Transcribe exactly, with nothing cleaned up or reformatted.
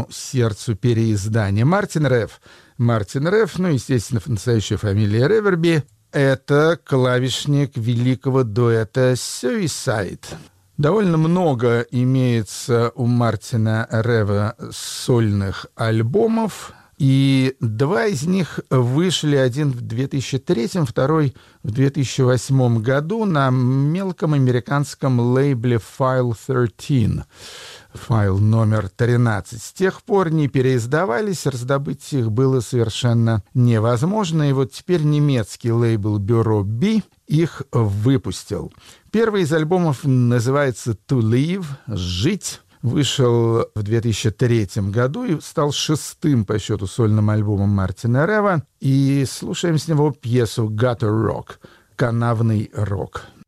сердцу переиздания. Мартин Рев. Мартин Рев, ну, естественно, настоящая фамилия Реверби, это клавишник великого дуэта Suicide. Довольно много имеется у Мартина Рева сольных альбомов, и два из них вышли, один в две тысячи третьем, второй в две тысячи восьмом году на мелком американском лейбле File тринадцать. Файл номер тринадцать. С тех пор не переиздавались, раздобыть их было совершенно невозможно, и вот теперь немецкий лейбл Бюро Би их выпустил. Первый из альбомов называется «To Live» — «Жить». Вышел в две тысячи третьем году и стал шестым по счету сольным альбомом Мартина Рева. И слушаем с него пьесу «Gutter Rock» — «Канавный рок».